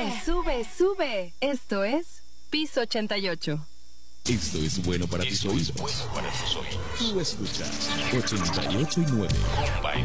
sube, sube. Esto es Piso 88. Esto es bueno para tus oídos. Tú escuchas 88.9.